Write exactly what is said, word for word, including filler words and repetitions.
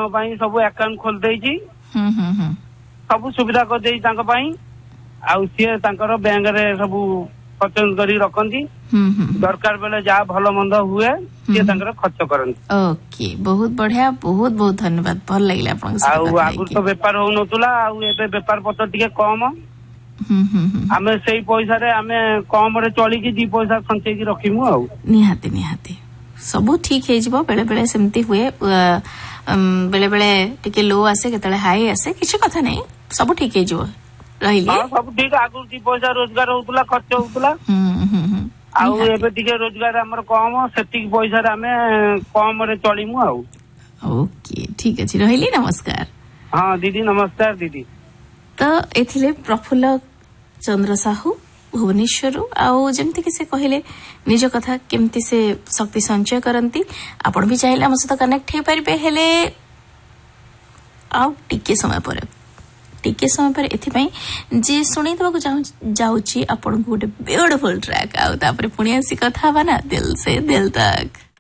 सब अकाउंट खोल देइछि हम्म हम्म हम्म सब सुविधा कर देइ तांको पई आउ सिए तांकर बैंक रे सब खर्च करी रखंती हम्म हम्म दरकार बेले जा भलो मंद हुए सिए तांकर खर्च करंती। ओके बहुत बढ़िया बहुत बहुत धन्यवाद भल लागले आपन से आउ आगु तो व्यापार हो नतुला आउ एबे व्यापार पत्र टिके कम हम्म हम्म आमे सेई पैसा रे आमे कम रे चली की दी पैसा संचय की रखिमु आउ निहाती निहाती सब ठीक हे जिवो बेले बेले सेमती हुए बेले बेले टिके लो आसे केतले हाई आसे किछि कथा नै सब ठीक हे जिवो रहिली हां सब ठीक आगु दी पैसा रोजगार होतुला खर्च होतुला हम्म हम्म आउ एबे टिके रोजगार हमर कम सेटिक पैसा रे आमे कम रे चलिमु आउ। ओके ठीक अछि रहिली नमस्कार। हां दीदी नमस्कार दीदी। तो एथिले प्रफुल्ल चंद्र साहू भुवनेश्वर आउ जमती कि से कहले निज कथा केमती से शक्ति संचय करंती आपण भी चाहिले हम सहित कनेक्ट हे परिबे हेले आउ टिके समय पर टिके समय पर एथिपई जे सुनै दबा को जाउची आपण को गोटे ब्यूटीफुल ट्रैक आउ तापर पुणी आसी कथा बना दिल से दिल तक।